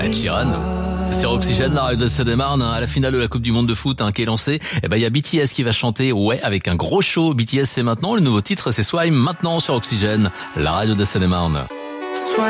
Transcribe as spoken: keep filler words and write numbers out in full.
Ed Sheeran. C'est sur Oxygène, la radio de Seine-et-Marne, à la finale de la Coupe du Monde de foot hein, qui est lancée. Et ben il y a B T S qui va chanter, ouais, avec un gros show. B T S c'est maintenant, le nouveau titre c'est Swime, maintenant sur Oxygène, la radio de Seine-et-Marne.